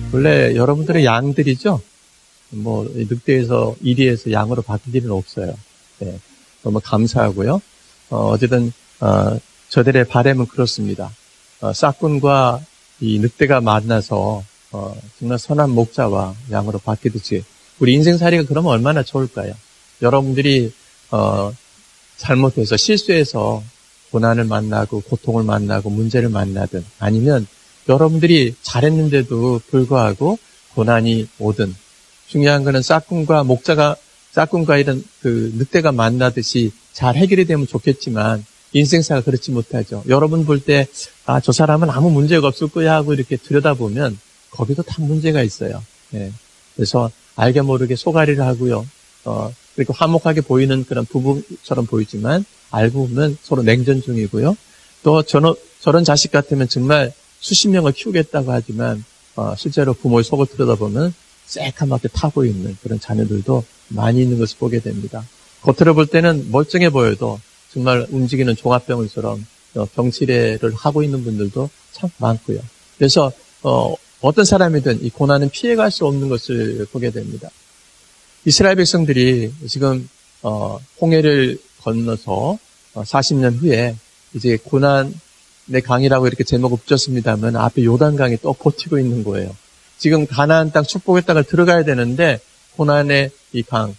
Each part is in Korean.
원래 여러분들의 양들이죠. 늑대에서 이리에서 양으로 바뀔 일은 없어요. 네, 너무 감사하고요. 어쨌든 저들의 바람은 그렇습니다. 싹군과 이 늑대가 만나서 정말 선한 목자와 양으로 바뀌듯이 우리 인생살이가 그러면 얼마나 좋을까요? 여러분들이 잘못해서 실수해서 고난을 만나고 고통을 만나고 문제를 만나든 아니면 여러분들이 잘했는데도 불구하고 고난이 오든 중요한 거는 싹군과 이런 그 늑대가 만나듯이 잘 해결이 되면 좋겠지만 인생사가 그렇지 못하죠. 여러분 볼 때 저 사람은 아무 문제가 없을 거야 하고 이렇게 들여다보면 거기도 다 문제가 있어요. 예. 그래서 알게 모르게 소가리를 하고요. 그리고 화목하게 보이는 그런 부부처럼 보이지만 알고 보면 서로 냉전 중이고요. 또 저런 자식 같으면 정말 수십 명을 키우겠다고 하지만 실제로 부모의 속을 들여다보면 새까맣게 타고 있는 그런 자녀들도 많이 있는 것을 보게 됩니다. 겉으로 볼 때는 멀쩡해 보여도 정말 움직이는 종합병원처럼 병치레를 하고 있는 분들도 참 많고요. 그래서 어떤 사람이든 이 고난은 피해갈 수 없는 것을 보게 됩니다. 이스라엘 백성들이 지금 홍해를 건너서 40년 후에 이제 고난의 강이라고 이렇게 제목을 붙였습니다만 앞에 요단강이 또 버티고 있는 거예요. 지금 가나안 땅 축복의 땅을 들어가야 되는데 고난의 이 강,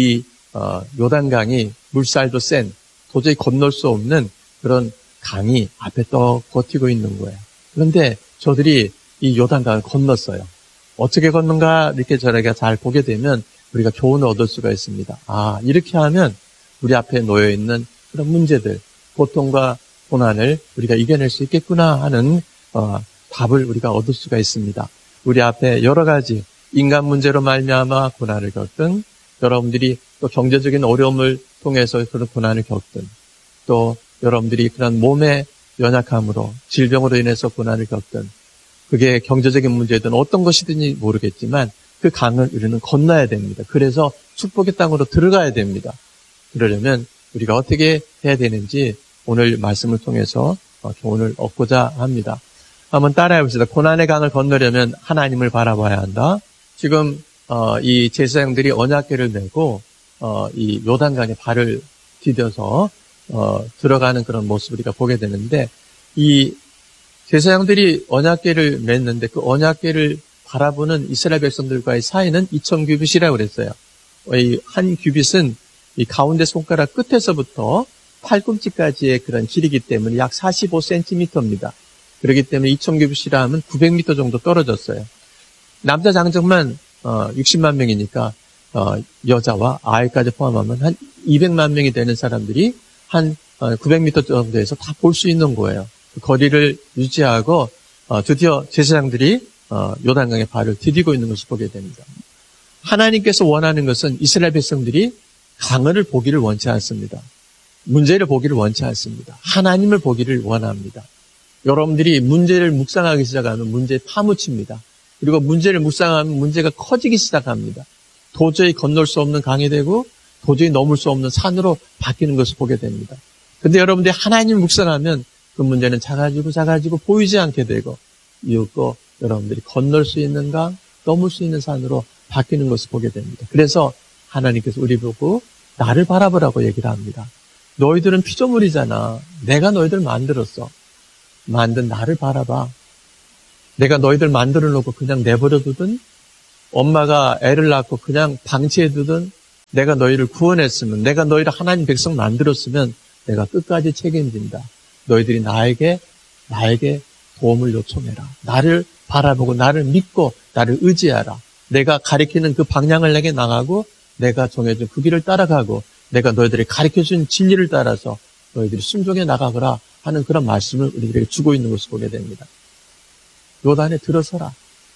요단강이 물살도 센 도저히 건널 수 없는 그런 강이 앞에 또 버티고 있는 거예요. 그런데 저들이 이 요단강을 건넜어요. 어떻게 건넌가 이렇게 저희가 잘 보게 되면 우리가 교훈을 얻을 수가 있습니다. 이렇게 하면 우리 앞에 놓여있는 그런 문제들, 고통과 고난을 우리가 이겨낼 수 있겠구나 하는 답을 우리가 얻을 수가 있습니다. 우리 앞에 여러 가지 인간 문제로 말미암아 고난을 겪든 여러분들이 또 경제적인 어려움을 통해서 그런 고난을 겪든 또 여러분들이 그런 몸의 연약함으로 질병으로 인해서 고난을 겪든 그게 경제적인 문제든 어떤 것이든지 모르겠지만 그 강을 우리는 건너야 됩니다. 그래서 축복의 땅으로 들어가야 됩니다. 그러려면 우리가 어떻게 해야 되는지 오늘 말씀을 통해서 교훈을 얻고자 합니다. 한번 따라해 봅시다. 고난의 강을 건너려면 하나님을 바라봐야 한다. 지금 이 제사장들이 언약궤를 메고 이 요단강에 발을 디뎌서 들어가는 그런 모습을 우리가 보게 되는데 이 제사장들이 언약궤를 맸는데 그 언약궤를 바라보는 이스라엘 백성들과의 사이는 2000규빗이라고 그랬어요. 이 한 규빗은 이 가운데 손가락 끝에서부터 팔꿈치까지의 그런 길이기 때문에 약 45cm입니다. 그렇기 때문에 2000규빗이라 하면 900m 정도 떨어졌어요. 남자 장정만 60만 명이니까 여자와 아이까지 포함하면 한 200만 명이 되는 사람들이 한 900m 정도에서 다 볼 수 있는 거예요. 그 거리를 유지하고 드디어 제사장들이 요단강에 발을 디디고 있는 것을 보게 됩니다. 하나님께서 원하는 것은 이스라엘 백성들이 강을 보기를 원치 않습니다. 문제를 보기를 원치 않습니다. 하나님을 보기를 원합니다. 여러분들이 문제를 묵상하기 시작하면 문제에 파묻힙니다. 그리고 문제를 묵상하면 문제가 커지기 시작합니다. 도저히 건널 수 없는 강이 되고 도저히 넘을 수 없는 산으로 바뀌는 것을 보게 됩니다. 근데 여러분들이 하나님을 묵상하면 그 문제는 작아지고 보이지 않게 되고 이윽고 여러분들이 건널 수 있는 강, 넘을 수 있는 산으로 바뀌는 것을 보게 됩니다. 그래서 하나님께서 우리 보고 나를 바라보라고 얘기를 합니다. 너희들은 피조물이잖아. 내가 너희들 만들었어. 만든 나를 바라봐. 내가 너희들 만들어 놓고 그냥 내버려 두든 엄마가 애를 낳고 그냥 방치해 두든 내가 너희를 구원했으면 내가 너희를 하나님 백성 만들었으면 내가 끝까지 책임진다. 너희들이 나에게 도움을 요청해라. 나를 바라보고 나를 믿고 나를 의지하라. 내가 가리키는 그 방향을 내게 나가고 내가 정해준 그 길을 따라가고 내가 너희들이 가르쳐준 진리를 따라서 너희들이 순종해 나가거라 하는 그런 말씀을 우리들에게 주고 있는 것을 보게 됩니다. 요단에 들어서라.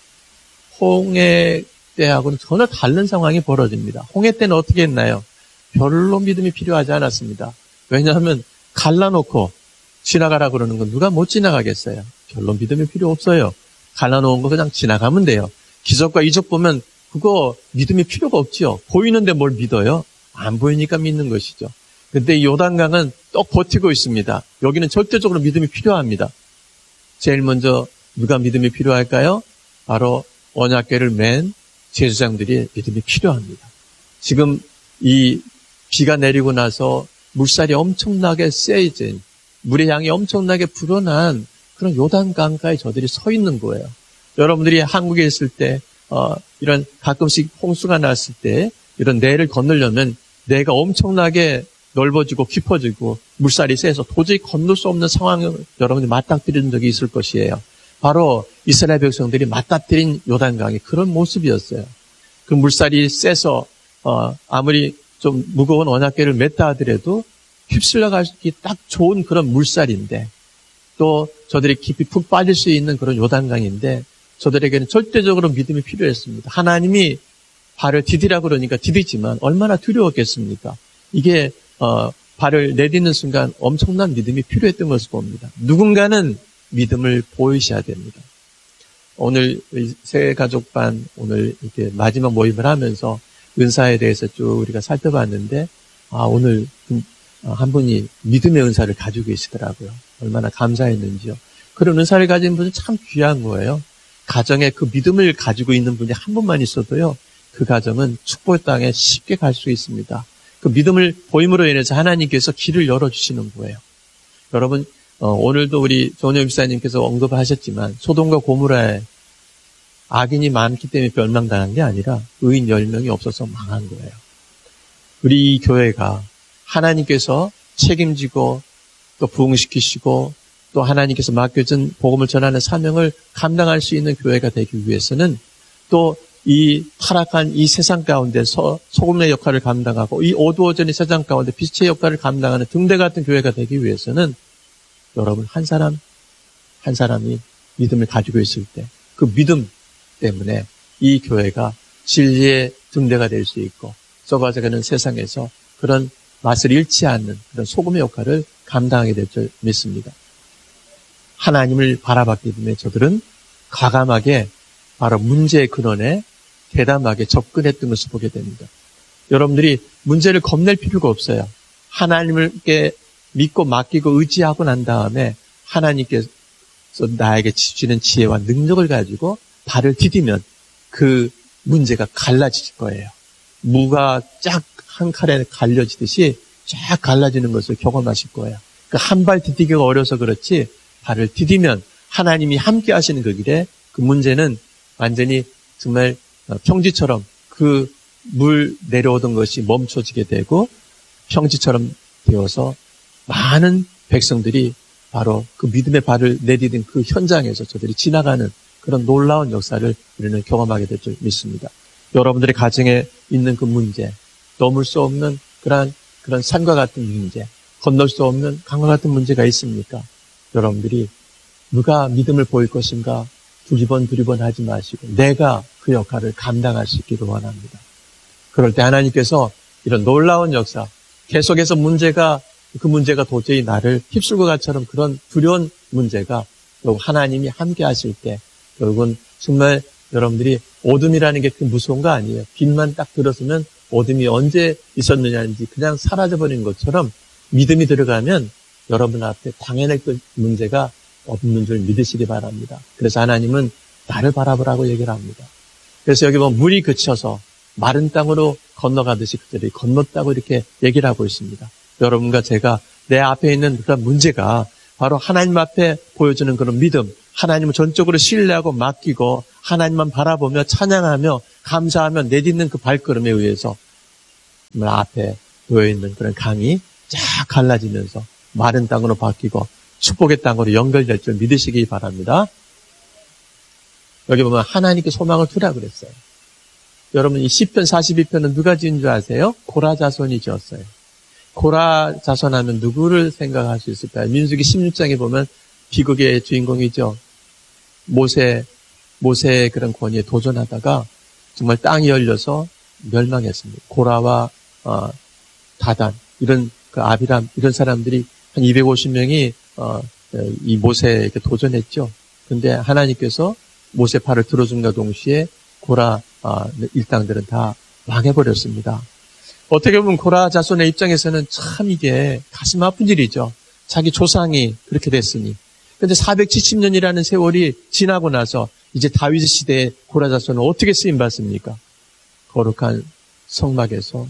홍해 때하고는 전혀 다른 상황이 벌어집니다. 홍해 때는 어떻게 했나요? 별로 믿음이 필요하지 않았습니다. 왜냐하면 갈라놓고 지나가라 그러는 건 누가 못 지나가겠어요. 별로 믿음이 필요 없어요. 갈라놓은 거 그냥 지나가면 돼요. 기적과 이적 보면 그거 믿음이 필요가 없지요. 보이는데 뭘 믿어요? 안 보이니까 믿는 것이죠. 근데 이 요단강은 또 버티고 있습니다. 여기는 절대적으로 믿음이 필요합니다. 제일 먼저 누가 믿음이 필요할까요? 바로 언약궤를 맨 제사장들이 믿음이 필요합니다. 지금 이 비가 내리고 나서 물살이 엄청나게 세진, 물의 양이 엄청나게 불어난 그런 요단강가에 저들이 서 있는 거예요. 여러분들이 한국에 있을 때 이런 가끔씩 홍수가 났을 때 이런 내를 건너려면 내가 엄청나게 넓어지고 깊어지고 물살이 세서 도저히 건널 수 없는 상황을 여러분들이 맞닥뜨리는 적이 있을 것이에요. 바로 이스라엘 백성들이 맞닥뜨린 요단강이 그런 모습이었어요. 그 물살이 세서 아무리 좀 무거운 언약궤를 맸다 하더라도 휩쓸려 가기 딱 좋은 그런 물살인데, 또 저들이 깊이 푹 빠질 수 있는 그런 요단강인데 저들에게는 절대적으로 믿음이 필요했습니다. 하나님이 발을 디디라고 그러니까 디디지만 얼마나 두려웠겠습니까? 이게 발을 내딛는 순간 엄청난 믿음이 필요했던 것을 봅니다. 누군가는 믿음을 보이셔야 됩니다. 오늘 새 가족반 오늘 이렇게 마지막 모임을 하면서 은사에 대해서 쭉 우리가 살펴봤는데, 오늘 한 분이 믿음의 은사를 가지고 계시더라고요. 얼마나 감사했는지요. 그런 은사를 가진 분은 참 귀한 거예요. 가정에 그 믿음을 가지고 있는 분이 한 분만 있어도요, 그 가정은 축복 땅에 쉽게 갈 수 있습니다. 그 믿음을 보임으로 인해서 하나님께서 길을 열어주시는 거예요. 여러분, 오늘도 우리 조은영 집사님께서 언급하셨지만 소돔과 고모라에 악인이 많기 때문에 멸망당한 게 아니라 의인 10명이 없어서 망한 거예요. 우리 이 교회가 하나님께서 책임지고 또 부흥시키시고 또 하나님께서 맡겨준 복음을 전하는 사명을 감당할 수 있는 교회가 되기 위해서는, 또 이 타락한 이 세상 가운데서 소금의 역할을 감당하고 이 어두워진 세상 가운데 빛의 역할을 감당하는 등대 같은 교회가 되기 위해서는 여러분 한 사람 한 사람이 믿음을 가지고 있을 때 그 믿음 때문에 이 교회가 진리의 등대가 될 수 있고 썩어져가는 세상에서 그런 맛을 잃지 않는 그런 소금의 역할을 감당하게 될 줄 믿습니다. 하나님을 바라봤기 때문에 저들은 과감하게 바로 문제의 근원에 대담하게 접근했던 것을 보게 됩니다. 여러분들이 문제를 겁낼 필요가 없어요. 하나님께 믿고 맡기고 의지하고 난 다음에 하나님께서 나에게 주시는 지혜와 능력을 가지고 발을 디디면 그 문제가 갈라질 거예요. 무가 쫙 한 칼에 갈려지듯이 쫙 갈라지는 것을 경험하실 거예요. 그 한 발 디디기가 어려서 그렇지 발을 디디면 하나님이 함께 하시는 그 길에 그 문제는 완전히 정말 평지처럼 그 물 내려오던 것이 멈춰지게 되고 평지처럼 되어서 많은 백성들이 바로 그 믿음의 발을 내디딘 그 현장에서 저들이 지나가는 그런 놀라운 역사를 우리는 경험하게 될 줄 믿습니다. 여러분들의 가정에 있는 그 문제, 넘을 수 없는 그런 산과 같은 문제, 건널 수 없는 강과 같은 문제가 있습니까? 여러분들이 누가 믿음을 보일 것인가 두리번 하지 마시고 내가 그 역할을 감당할 수 있기를 원합니다. 그럴 때 하나님께서 이런 놀라운 역사, 계속해서 그 문제가 도저히 나를 휩쓸고 가처럼 그런 두려운 문제가 결국 하나님이 함께 하실 때 결국은 정말 여러분들이 어둠이라는 게 그 무서운 거 아니에요. 빛만 딱 들었으면 어둠이 언제 있었느냐는지 그냥 사라져버린 것처럼 믿음이 들어가면 여러분 앞에 당연히 그 문제가 없는 줄 믿으시기 바랍니다. 그래서 하나님은 나를 바라보라고 얘기를 합니다. 그래서 여기 보면 물이 그쳐서 마른 땅으로 건너가듯이 그들이 건넜다고 이렇게 얘기를 하고 있습니다. 여러분과 제가 내 앞에 있는 그런 문제가 바로 하나님 앞에 보여주는 그런 믿음, 하나님을 전적으로 신뢰하고 맡기고 하나님만 바라보며 찬양하며 감사하며 내딛는 그 발걸음에 의해서 앞에 놓여있는 그런 강이 쫙 갈라지면서 마른 땅으로 바뀌고 축복의 땅으로 연결될 줄 믿으시기 바랍니다. 여기 보면 하나님께 소망을 두라 그랬어요. 여러분 이 시편 42편은 누가 지은 줄 아세요? 고라 자손이 지었어요. 고라 자손하면 누구를 생각할 수 있을까요? 민수기 16장에 보면 비극의 주인공이죠. 모세의 그런 권위에 도전하다가 정말 땅이 열려서 멸망했습니다. 고라와 다단 이런 그 아비람 이런 사람들이 한 250명이 이 모세에게 도전했죠. 근데 하나님께서 모세 팔을 들어준과 동시에 고라 일당들은 다 망해버렸습니다. 어떻게 보면 고라 자손의 입장에서는 참 이게 가슴 아픈 일이죠. 자기 조상이 그렇게 됐으니. 근데 470년이라는 세월이 지나고 나서 이제 다윗 시대의 고라자손은 어떻게 쓰임받습니까? 거룩한 성막에서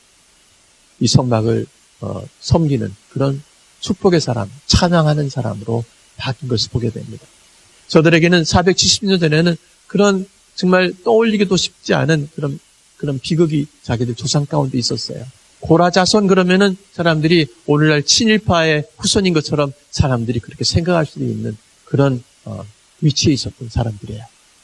이 성막을 섬기는 그런 축복의 사람, 찬양하는 사람으로 바뀐 것을 보게 됩니다. 저들에게는 470년 전에는 그런 정말 떠올리기도 쉽지 않은 그런 비극이 자기들 조상 가운데 있었어요. 고라자손 그러면은 사람들이 오늘날 친일파의 후손인 것처럼 사람들이 그렇게 생각할 수도 있는 그런 위치에 있었던 사람들이에요.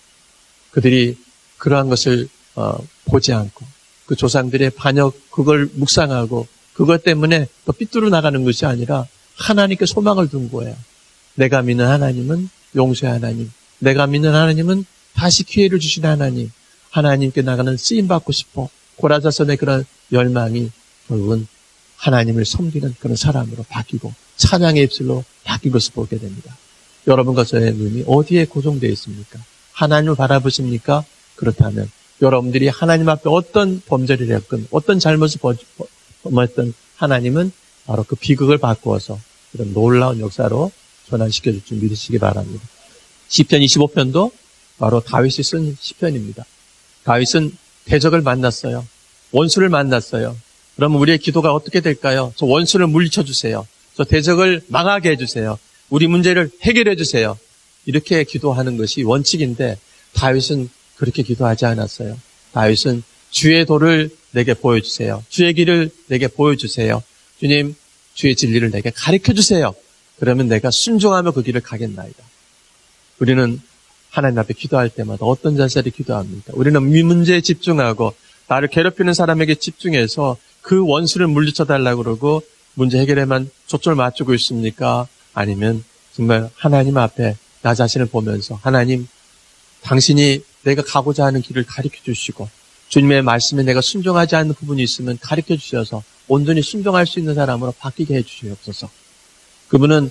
그들이 그러한 것을 보지 않고 그 조상들의 반역 그걸 묵상하고 그것 때문에 또 삐뚤어 나가는 것이 아니라 하나님께 소망을 둔 거예요. 내가 믿는 하나님은 용서의 하나님, 내가 믿는 하나님은 다시 기회를 주신 하나님, 하나님께 나가는 쓰임받고 싶어. 고라자손의 그런 열망이 결국은 하나님을 섬기는 그런 사람으로 바뀌고 찬양의 입술로 바뀐 것을 보게 됩니다. 여러분과 저의 눈이 어디에 고정되어 있습니까? 하나님을 바라보십니까? 그렇다면 여러분들이 하나님 앞에 어떤 범죄를 했건 어떤 잘못을 범했던 하나님은 바로 그 비극을 바꾸어서 이런 놀라운 역사로 전환시켜줄 줄 믿으시기 바랍니다. 시편 25편도 바로 다윗이 쓴 시편입니다. 다윗은 대적을 만났어요. 원수를 만났어요. 그러면 우리의 기도가 어떻게 될까요? 저 원수를 물리쳐 주세요. 저 대적을 망하게 해주세요. 우리 문제를 해결해 주세요. 이렇게 기도하는 것이 원칙인데 다윗은 그렇게 기도하지 않았어요. 다윗은 주의 도를 내게 보여주세요. 주의 길을 내게 보여주세요. 주님, 주의 진리를 내게 가르쳐주세요. 그러면 내가 순종하며 그 길을 가겠나이다. 우리는 하나님 앞에 기도할 때마다 어떤 자세로 기도합니까? 우리는 이 문제에 집중하고 나를 괴롭히는 사람에게 집중해서 그 원수를 물리쳐 달라고 그러고 문제 해결에만 초점을 맞추고 있습니까? 아니면 정말 하나님 앞에 나 자신을 보면서 하나님, 당신이 내가 가고자 하는 길을 가르쳐 주시고 주님의 말씀에 내가 순종하지 않는 부분이 있으면 가르쳐 주셔서 온전히 순종할 수 있는 사람으로 바뀌게 해 주시옵소서. 그분은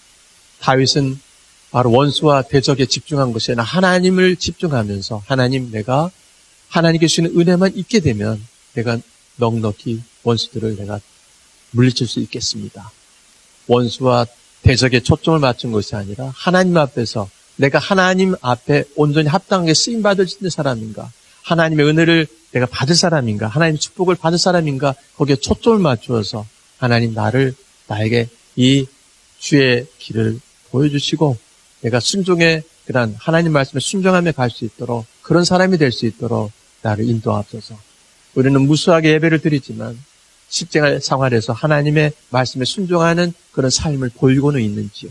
다윗은 바로 원수와 대적에 집중한 것이 아니라 하나님을 집중하면서 하나님, 내가 하나님께 주시는 은혜만 있게 되면 내가 넉넉히 원수들을 내가 물리칠 수 있겠습니다. 원수와 대적에 초점을 맞춘 것이 아니라 하나님 앞에서 내가 하나님 앞에 온전히 합당하게 쓰임받을 수 있는 사람인가, 하나님의 은혜를 내가 받을 사람인가, 하나님의 축복을 받을 사람인가, 거기에 초점을 맞추어서 하나님, 나에게 이 주의 길을 보여주시고 내가 순종의 그런 하나님 말씀에 순종하며 갈 수 있도록, 그런 사람이 될 수 있도록 나를 인도하옵소서. 우리는 무수하게 예배를 드리지만 실생활 생활에서 하나님의 말씀에 순종하는 그런 삶을 보이고는 있는지요?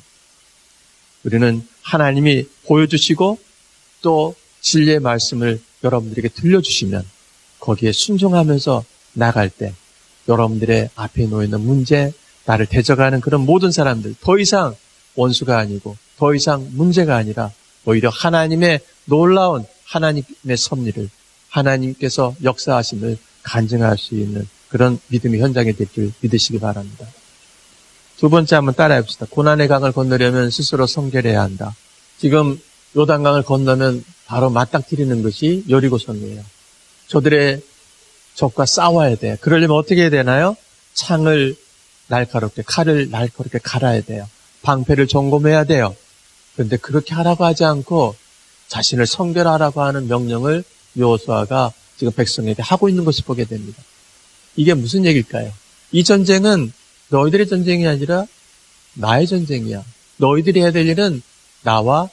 우리는 하나님이 보여주시고 또 진리의 말씀을 여러분들에게 들려주시면 거기에 순종하면서 나갈 때 여러분들의 앞에 놓여있는 문제, 나를 대적하는 그런 모든 사람들, 더 이상 원수가 아니고 더 이상 문제가 아니라 오히려 하나님의 놀라운 하나님의 섭리를, 하나님께서 역사하심을 간증할 수 있는 그런 믿음의 현장이 될 줄 믿으시기 바랍니다. 두 번째 한번 따라해 봅시다. 고난의 강을 건너려면 스스로 성결해야 한다. 지금 요단강을 건너면 바로 맞닥뜨리는 것이 여리고성이에요. 저들의 적과 싸워야 돼. 그러려면 어떻게 해야 되나요? 창을 날카롭게, 칼을 날카롭게 갈아야 돼요. 방패를 점검해야 돼요. 그런데 그렇게 하라고 하지 않고 자신을 성결하라고 하는 명령을 여호수아가 지금 백성에게 하고 있는 것을 보게 됩니다. 이게 무슨 얘기일까요? 이 전쟁은 너희들의 전쟁이 아니라 나의 전쟁이야. 너희들이 해야 될 일은 나와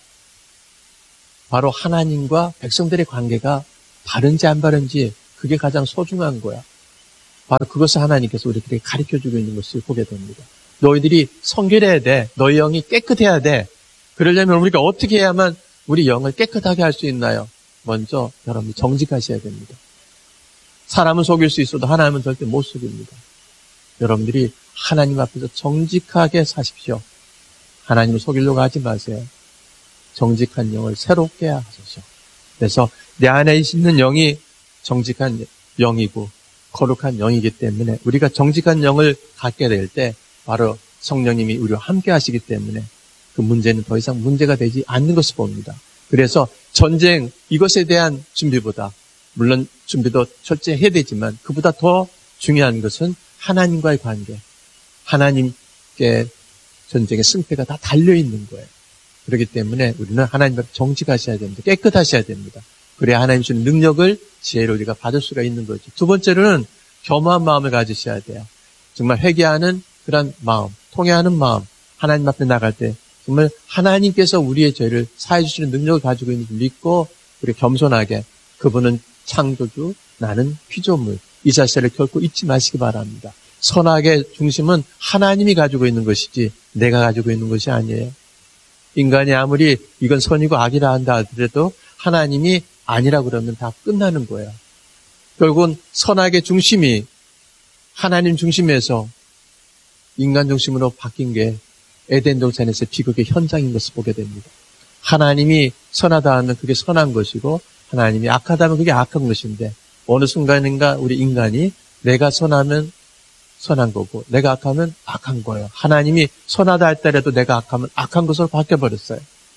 바로 하나님과 백성들의 관계가 바른지 안 바른지, 그게 가장 소중한 거야. 바로 그것을 하나님께서 우리들에게 가르쳐주고 있는 것을 보게 됩니다. 너희들이 성결해야 돼. 너희 영이 깨끗해야 돼. 그러려면 우리가 어떻게 해야만 우리 영을 깨끗하게 할 수 있나요? 먼저 여러분이 정직하셔야 됩니다. 사람은 속일 수 있어도 하나님은 절대 못 속입니다. 여러분들이 하나님 앞에서 정직하게 사십시오. 하나님을 속이려고 하지 마세요. 정직한 영을 새롭게 하소서. 그래서 내 안에 있는 영이 정직한 영이고 거룩한 영이기 때문에 우리가 정직한 영을 갖게 될 때 바로 성령님이 우리와 함께 하시기 때문에 그 문제는 더 이상 문제가 되지 않는 것을 봅니다. 그래서 전쟁, 이것에 대한 준비보다, 물론 준비도 철저히 해야 되지만 그보다 더 중요한 것은 하나님과의 관계, 하나님께 전쟁의 승패가 다 달려있는 거예요. 그렇기 때문에 우리는 하나님 앞에 정직하셔야 됩니다. 깨끗하셔야 됩니다. 그래야 하나님 주는 능력을, 지혜를 우리가 받을 수가 있는 거죠. 두 번째로는 겸허한 마음을 가지셔야 돼요. 정말 회개하는 그런 마음, 통회하는 마음, 하나님 앞에 나갈 때 정말 하나님께서 우리의 죄를 사해 주시는 능력을 가지고 있는 줄 믿고 우리 겸손하게 그분은 창조주, 나는 피조물, 이 자세를 결코 잊지 마시기 바랍니다. 선악의 중심은 하나님이 가지고 있는 것이지 내가 가지고 있는 것이 아니에요. 인간이 아무리 이건 선이고 악이라 한다 하더라도 하나님이 아니라 그러면 다 끝나는 거예요. 결국은 선악의 중심이 하나님 중심에서 인간 중심으로 바뀐 게 에덴 동산에서 비극의 현장인 것을 보게 됩니다. 하나님이 선하다 하면 그게 선한 것이고 하나님이 악하다 하면 그게 악한 것인데 어느 순간인가 우리 인간이 내가 선하면 선한 거고 내가 악하면 악한 거예요. 하나님이 선하다 할때라도 내가 악하면 악한 것으로 바뀌어버렸어요.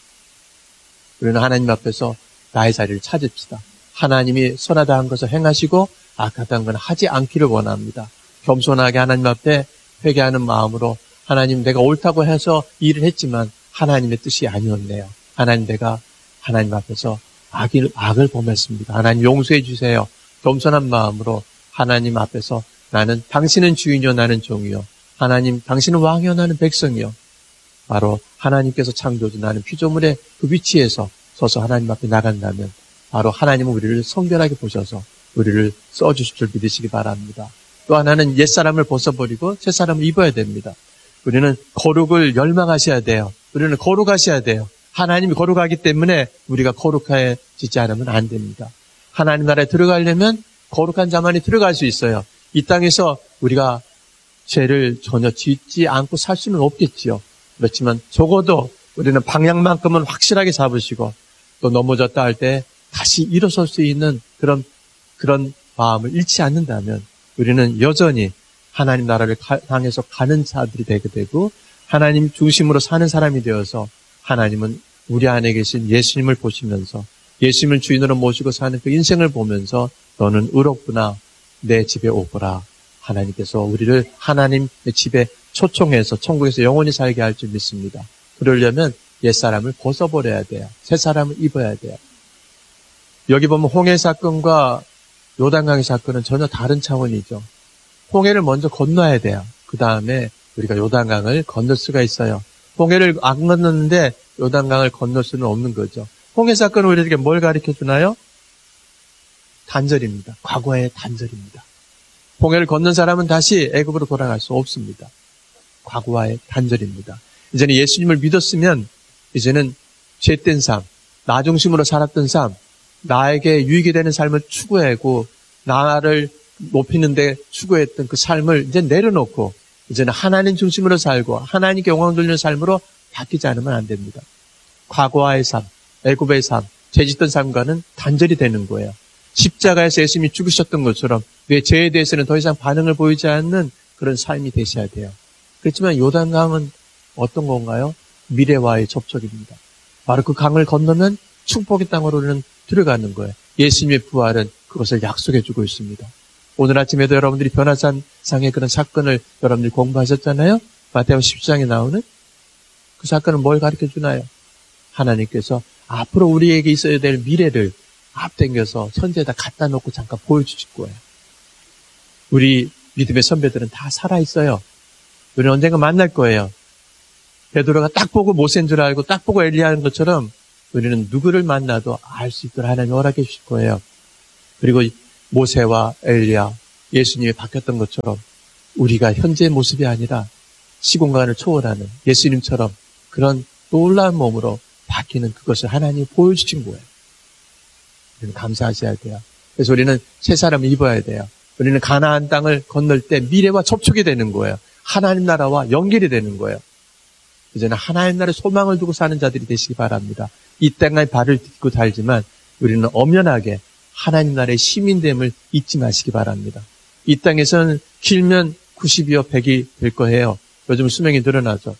우리는 하나님 앞에서 나의 자리를 찾읍시다. 하나님이 선하다 한 것을 행하시고 악하다 한 건 하지 않기를 원합니다. 겸손하게 하나님 앞에 회개하는 마음으로 하나님 내가 옳다고 해서 일을 했지만 하나님의 뜻이 아니었네요. 하나님 내가 하나님 앞에서 악을 범했습니다. 하나님 용서해 주세요. 겸손한 마음으로 하나님 앞에서 나는 당신은 주인이요 나는 종이요 하나님 당신은 왕이요 나는 백성이요 바로 하나님께서 창조주 나는 피조물의 그 위치에서 서서 하나님 앞에 나간다면 바로 하나님은 우리를 성결하게 보셔서 우리를 써주실 줄 믿으시기 바랍니다. 또 하나는 옛사람을 벗어버리고 새사람을 입어야 됩니다. 우리는 거룩을 열망하셔야 돼요. 우리는 거룩하셔야 돼요. 하나님이 거룩하기 때문에 우리가 거룩해지지 않으면 안 됩니다. 하나님 나라에 들어가려면 거룩한 자만이 들어갈 수 있어요. 이 땅에서 우리가 죄를 전혀 짓지 않고 살 수는 없겠지요. 그렇지만 적어도 우리는 방향만큼은 확실하게 잡으시고 또 넘어졌다 할 때 다시 일어설 수 있는 그런 마음을 잃지 않는다면 우리는 여전히 하나님 나라를 향해서 가는 자들이 되게 되고 하나님 중심으로 사는 사람이 되어서 하나님은 우리 안에 계신 예수님을 보시면서 예수님을 주인으로 모시고 사는 그 인생을 보면서 너는 의롭구나 내 집에 오거라. 하나님께서 우리를 하나님의 집에 초청해서 천국에서 영원히 살게 할 줄 믿습니다. 그러려면 옛사람을 벗어버려야 돼요. 새사람을 입어야 돼요. 여기 보면 홍해 사건과 요단강의 사건은 전혀 다른 차원이죠. 홍해를 먼저 건너야 돼요. 그 다음에 우리가 요단강을 건널 수가 있어요. 홍해를 안 건넜는데 요단강을 건널 수는 없는 거죠. 홍해 사건은 우리에게 뭘 가르쳐 주나요? 단절입니다. 과거의 단절입니다. 홍해를 건넌 사람은 다시 애굽으로 돌아갈 수 없습니다. 과거와의 단절입니다. 이제는 예수님을 믿었으면 이제는 죄된 삶, 나 중심으로 살았던 삶, 나에게 유익이 되는 삶을 추구하고 나를 높이는 데 추구했던 그 삶을 이제 내려놓고 이제는 하나님 중심으로 살고 하나님께 영광 돌리는 삶으로 바뀌지 않으면 안 됩니다. 과거와의 삶, 애굽의 삶, 죄짓던 삶과는 단절이 되는 거예요. 십자가에서 예수님이 죽으셨던 것처럼 내 죄에 대해서는 더 이상 반응을 보이지 않는 그런 삶이 되셔야 돼요. 그렇지만 요단강은 어떤 건가요? 미래와의 접촉입니다. 바로 그 강을 건너면 축복의 땅으로는 들어가는 거예요. 예수님의 부활은 그것을 약속해 주고 있습니다. 오늘 아침에도 여러분들이 변화산상의 그런 사건을 여러분들이 공부하셨잖아요. 마태복음 10장에 나오는 그 사건은 뭘 가르쳐 주나요? 하나님께서 앞으로 우리에게 있어야 될 미래를 앞당겨서 천재에다 갖다 놓고 잠깐 보여주실 거예요. 우리 믿음의 선배들은 다 살아있어요. 우리는 언젠가 만날 거예요. 베드로가 딱 보고 모세인 줄 알고 딱 보고 엘리야인 것처럼 우리는 누구를 만나도 알 수 있도록 하나님이 허락해 주실 거예요. 그리고 모세와 엘리야, 예수님이 바뀌었던 것처럼 우리가 현재의 모습이 아니라 시공간을 초월하는 예수님처럼 그런 놀라운 몸으로 바뀌는 그것을 하나님이 보여주신 거예요. 우리는 감사하셔야 돼요. 그래서 우리는 새 사람을 입어야 돼요. 우리는 가나안 땅을 건널 때 미래와 접촉이 되는 거예요. 하나님 나라와 연결이 되는 거예요. 이제는 하나님 나라의 소망을 두고 사는 자들이 되시기 바랍니다. 이 땅에 발을 딛고 살지만 우리는 엄연하게 하나님 나라의 시민됨을 잊지 마시기 바랍니다. 이 땅에서는 길면 90이요 100이 될 거예요. 요즘 수명이 늘어나죠.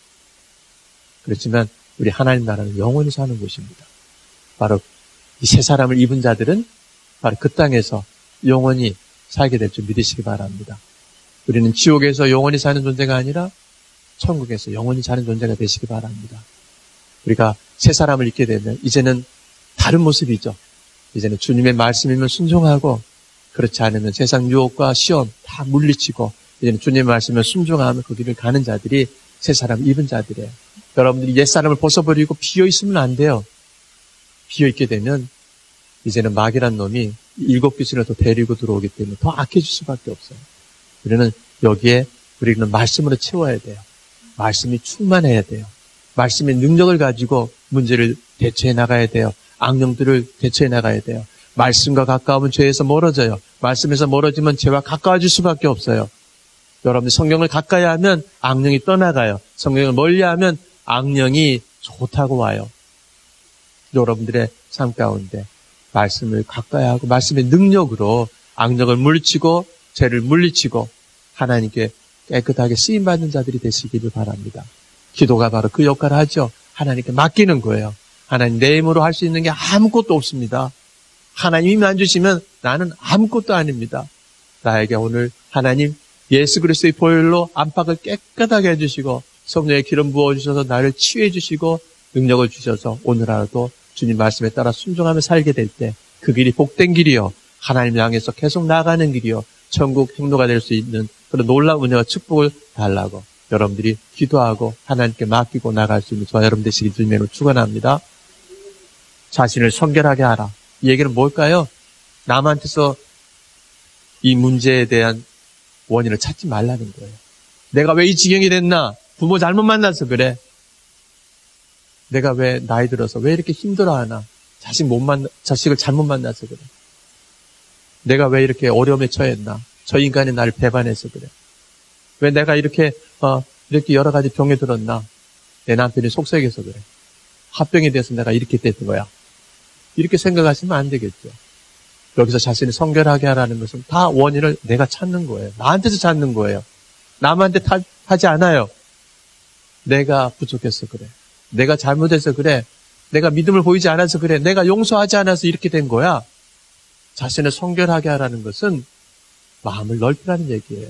그렇지만 우리 하나님 나라는 영원히 사는 곳입니다. 바로 이 새 사람을 입은 자들은 바로 그 땅에서 영원히 살게 될 줄 믿으시기 바랍니다. 우리는 지옥에서 영원히 사는 존재가 아니라 천국에서 영원히 사는 존재가 되시기 바랍니다. 우리가 새 사람을 입게 되면 이제는 다른 모습이죠. 이제는 주님의 말씀이면 순종하고, 그렇지 않으면 세상 유혹과 시험 다 물리치고, 이제는 주님의 말씀을 순종하면 그 길을 가는 자들이 새 사람 입은 자들이에요. 여러분들이 옛 사람을 벗어버리고 비어있으면 안 돼요. 비어있게 되면 이제는 마귀란 놈이 7 귀신을 더 데리고 들어오기 때문에 더 악해질 수밖에 없어요. 우리는 여기에 우리는 말씀으로 채워야 돼요. 말씀이 충만해야 돼요. 말씀의 능력을 가지고 문제를 대처해 나가야 돼요. 악령들을 대처해 나가야 돼요. 말씀과 가까우면 죄에서 멀어져요. 말씀에서 멀어지면 죄와 가까워질 수밖에 없어요. 여러분들 성경을 가까이 하면 악령이 떠나가요. 성경을 멀리하면 악령이 좋다고 와요. 여러분들의 삶 가운데 말씀을 가까이 하고 말씀의 능력으로 악령을 물리치고 죄를 물리치고 하나님께 깨끗하게 쓰임받는 자들이 되시기를 바랍니다. 기도가 바로 그 역할을 하죠. 하나님께 맡기는 거예요. 하나님, 내 힘으로 할 수 있는 게 아무것도 없습니다. 하나님이 안 주시면 나는 아무것도 아닙니다. 나에게 오늘 하나님 예수 그리스도의 보혈로 안팎을 깨끗하게 해주시고 성령의 기름 부어주셔서 나를 치유해 주시고 능력을 주셔서 오늘 하루도 주님 말씀에 따라 순종하며 살게 될 때 그 길이 복된 길이요, 하나님을 향해서 계속 나가는 길이요, 천국 행로가 될 수 있는 그런 놀라운 은혜와 축복을 달라고 여러분들이 기도하고 하나님께 맡기고 나갈 수 있는 저와 여러분 되시길 주님으로 축원합니다. 자신을 성결하게 하라. 이 얘기는 뭘까요? 남한테서 이 문제에 대한 원인을 찾지 말라는 거예요. 내가 왜 이 지경이 됐나? 부모 잘못 만나서 그래. 내가 왜 나이 들어서 왜 이렇게 힘들어하나? 자식을 잘못 만나서 그래. 내가 왜 이렇게 어려움에 처했나? 저 인간이 나를 배반해서 그래. 왜 내가 이렇게 여러 가지 병에 들었나? 내 남편이 속썩여서 그래. 합병이 돼서 내가 이렇게 됐던 거야. 이렇게 생각하시면 안 되겠죠. 여기서 자신을 성결하게 하라는 것은 다 원인을 내가 찾는 거예요. 나한테서 찾는 거예요. 남한테 하지 않아요. 내가 부족해서 그래. 내가 잘못해서 그래. 내가 믿음을 보이지 않아서 그래. 내가 용서하지 않아서 이렇게 된 거야. 자신을 성결하게 하라는 것은 마음을 넓히라는 얘기예요.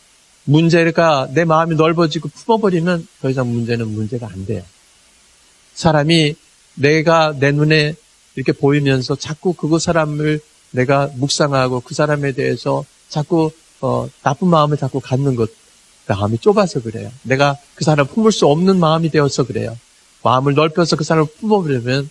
문제가 내 마음이 넓어지고 품어버리면 더 이상 문제는 문제가 안 돼요. 사람이 내가 내 눈에 이렇게 보이면서 자꾸 그 사람을 내가 묵상하고 그 사람에 대해서 자꾸 나쁜 마음을 자꾸 갖는 것, 마음이 좁아서 그래요. 내가 그 사람을 품을 수 없는 마음이 되어서 그래요. 마음을 넓혀서 그 사람을 품어버리면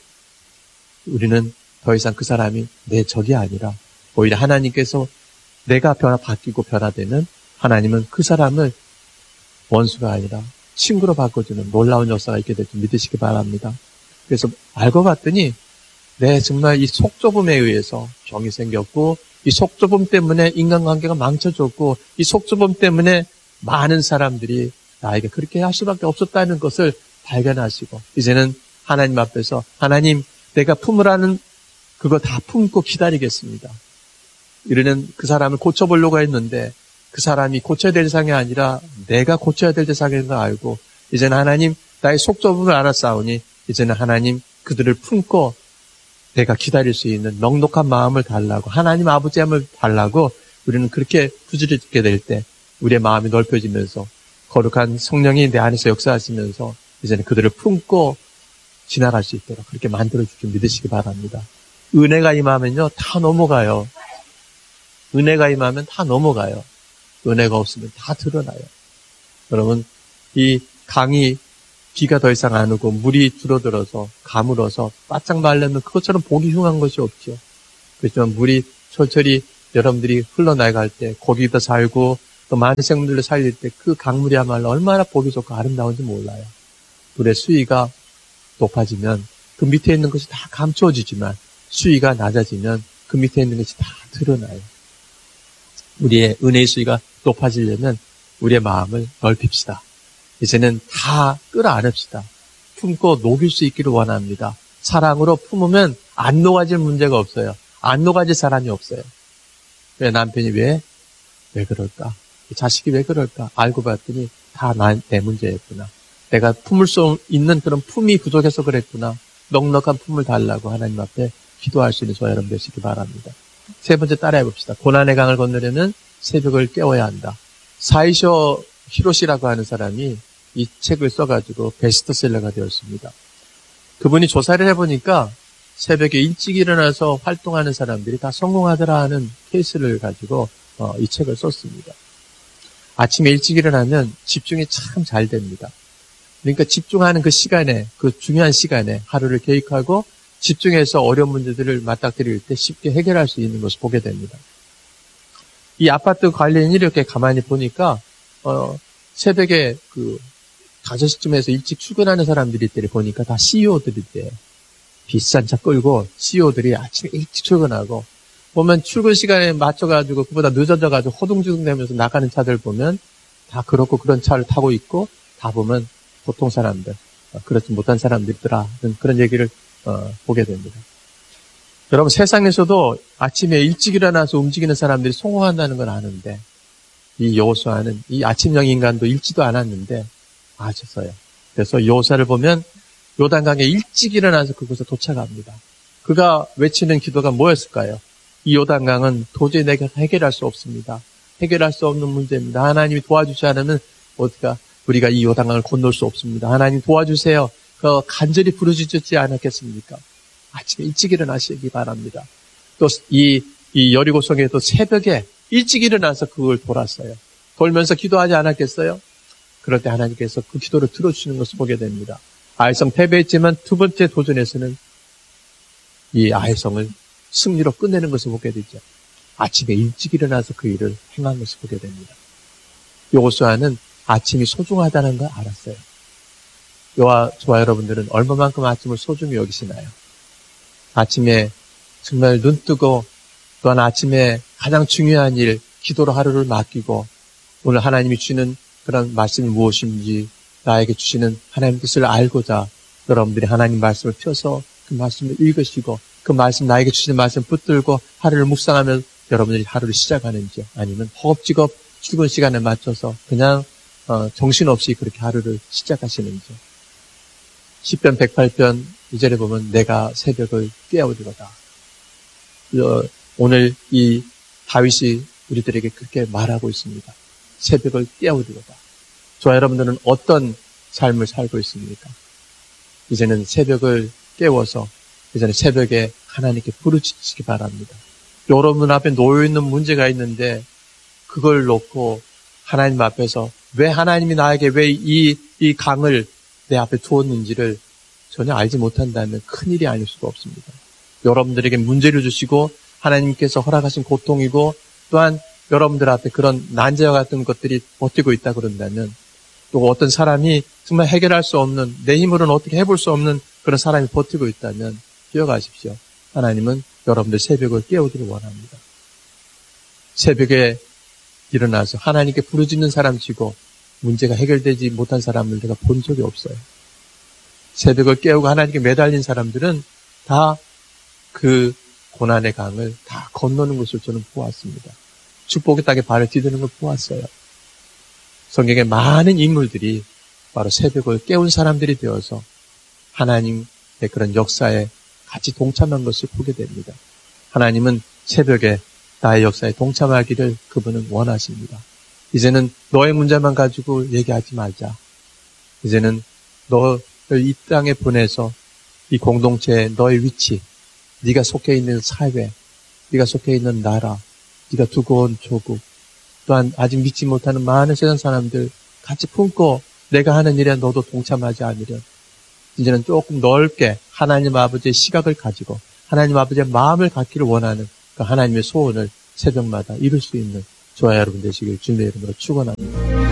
우리는 더 이상 그 사람이 내 적이 아니라 오히려 하나님께서 내가 바뀌고 변화되는, 하나님은 그 사람을 원수가 아니라 친구로 바꿔주는 놀라운 역사가 있게 될 줄 믿으시기 바랍니다. 그래서 알고 봤더니 정말 이 속좁음에 의해서 병이 생겼고, 이 속좁음 때문에 인간관계가 망쳐졌고, 이 속좁음 때문에 많은 사람들이 나에게 그렇게 할 수밖에 없었다는 것을 발견하시고, 이제는 하나님 앞에서 하나님, 내가 품으라는 그거 다 품고 기다리겠습니다. 이르는 그 사람을 고쳐보려고 했는데 그 사람이 고쳐야 될 대상이 아니라 내가 고쳐야 될 대상인 걸 알고, 이제는 하나님, 나의 속좁음을 알았사오니 이제는 하나님, 그들을 품고 내가 기다릴 수 있는 넉넉한 마음을 달라고, 하나님 아버지 마음을 달라고 우리는 그렇게 부지런하게 될 때 우리의 마음이 넓혀지면서 거룩한 성령이 내 안에서 역사하시면서 이제는 그들을 품고 지나갈 수 있도록 그렇게 만들어주길 믿으시기 바랍니다. 은혜가 임하면요, 다 넘어가요. 은혜가 임하면 다 넘어가요. 은혜가 없으면 다 드러나요. 여러분, 이 강이 비가 더 이상 안 오고 물이 줄어들어서 가물어서 바짝 말려면 그것처럼 보기 흉한 것이 없죠. 그렇지만 물이 철철이 여러분들이 흘러나갈 때 거기다 살고 또 많은 생물들을 살릴 때 그 강물이야말로 얼마나 보기 좋고 아름다운지 몰라요. 물의 수위가 높아지면 그 밑에 있는 것이 다 감추어지지만 수위가 낮아지면 그 밑에 있는 것이 다 드러나요. 우리의 은혜의 수위가 높아지려면 우리의 마음을 넓힙시다. 이제는 다 끌어안읍시다. 품고 녹일 수 있기를 원합니다. 사랑으로 품으면 안 녹아질 문제가 없어요. 안 녹아질 사람이 없어요. 왜 남편이 왜 그럴까? 자식이 왜 그럴까? 알고 봤더니 다 내 문제였구나. 내가 품을 수 있는 그런 품이 부족해서 그랬구나. 넉넉한 품을 달라고 하나님 앞에 기도할 수 있는 저와 여러분 되시기 바랍니다. 세 번째 따라해 봅시다. 고난의 강을 건너려면 새벽을 깨워야 한다. 사이쇼 히로시라고 하는 사람이 이 책을 써가지고 베스트셀러가 되었습니다. 그분이 조사를 해보니까 새벽에 일찍 일어나서 활동하는 사람들이 다 성공하더라 하는 케이스를 가지고 이 책을 썼습니다. 아침에 일찍 일어나면 집중이 참 잘 됩니다. 그러니까 집중하는 그 시간에, 그 중요한 시간에 하루를 계획하고 집중해서 어려운 문제들을 맞닥뜨릴 때 쉽게 해결할 수 있는 것을 보게 됩니다. 이 아파트 관리인이 이렇게 가만히 보니까 새벽에 5시쯤에서 일찍 출근하는 사람들이 있더니 보니까 다 CEO들인데 비싼 차 끌고 CEO들이 아침에 일찍 출근하고 보면 출근 시간에 맞춰가지고 그보다 늦어져가지고 허둥지둥대면서 나가는 차들 보면 다 그렇고 그런 차를 타고 있고 다 보면 보통 사람들, 그렇지 못한 사람들이더라는 그런 얘기를 보게 됩니다. 여러분 세상에서도 아침에 일찍 일어나서 움직이는 사람들이 성공한다는 건 아는데 이 여호수아는 이 아침형 인간도 읽지도 않았는데 아셨어요. 그래서 여호수아를 보면 요단강에 일찍 일어나서 그곳에 도착합니다. 그가 외치는 기도가 뭐였을까요? 이 요단강은 도저히 내가 해결할 수 없습니다. 해결할 수 없는 문제입니다. 하나님이 도와주지 않으면 우리가 이 요단강을 건널 수 없습니다. 하나님 도와주세요. 간절히 부르짖지 않았겠습니까? 아침에 일찍 일어나시기 바랍니다. 또 이 여리고성에도 새벽에 일찍 일어나서 그걸 돌았어요. 돌면서 기도하지 않았겠어요? 그럴 때 하나님께서 그 기도를 들어주시는 것을 보게 됩니다. 아이성 패배했지만 두 번째 도전에서는 이 아이성을 승리로 끝내는 것을 보게 되죠. 아침에 일찍 일어나서 그 일을 행한 것을 보게 됩니다. 여호수아는 아침이 소중하다는 걸 알았어요. 저와 여러분들은 얼마만큼 아침을 소중히 여기시나요? 아침에 정말 눈 뜨고 또한 아침에 가장 중요한 일, 기도로 하루를 맡기고 오늘 하나님이 주시는 그런 말씀이 무엇인지 나에게 주시는 하나님 뜻을 알고자 여러분들이 하나님 말씀을 펴서 그 말씀을 읽으시고 그 말씀 나에게 주시는 말씀 붙들고 하루를 묵상하며 여러분들이 하루를 시작하는지 아니면 허겁지겁 출근 시간에 맞춰서 그냥 정신없이 그렇게 하루를 시작하시는지. 시편 108편 2절에 보면 내가 새벽을 깨우리로다. 오늘 이 다윗이 우리들에게 그렇게 말하고 있습니다. 새벽을 깨우리로다. 저와 여러분들은 어떤 삶을 살고 있습니까? 이제는 새벽을 깨워서 이제는 새벽에 하나님께 부르짖으시기 바랍니다. 여러분 앞에 놓여있는 문제가 있는데 그걸 놓고 하나님 앞에서 왜 하나님이 나에게 왜 이 강을 내 앞에 두었는지를 전혀 알지 못한다면 큰일이 아닐 수가 없습니다. 여러분들에게 문제를 주시고 하나님께서 허락하신 고통이고 또한 여러분들 앞에 그런 난제와 같은 것들이 버티고 있다 그런다면 또 어떤 사람이 정말 해결할 수 없는 내 힘으로는 어떻게 해볼 수 없는 그런 사람이 버티고 있다면 기억하십시오. 하나님은 여러분들 새벽을 깨우기를 원합니다. 새벽에 일어나서 하나님께 부르짖는 사람 치고 문제가 해결되지 못한 사람을 내가 본 적이 없어요. 새벽을 깨우고 하나님께 매달린 사람들은 다 그 고난의 강을 다 건너는 것을 저는 보았습니다. 축복의 땅에 발을 디디는 걸 보았어요. 성경에 많은 인물들이 바로 새벽을 깨운 사람들이 되어서 하나님의 그런 역사에 같이 동참한 것을 보게 됩니다. 하나님은 새벽에 나의 역사에 동참하기를 그분은 원하십니다. 이제는 너의 문제만 가지고 얘기하지 말자. 이제는 너를 이 땅에 보내서 이 공동체에 너의 위치, 네가 속해 있는 사회, 네가 속해 있는 나라, 네가 두고 온 조국, 또한 아직 믿지 못하는 많은 세상 사람들 같이 품고 내가 하는 일에 너도 동참하지 않으련 이제는 조금 넓게 하나님 아버지의 시각을 가지고 하나님 아버지의 마음을 갖기를 원하는 그 하나님의 소원을 새벽마다 이룰 수 있는 저와 여러분 되시길 주님의 이름으로 축원합니다.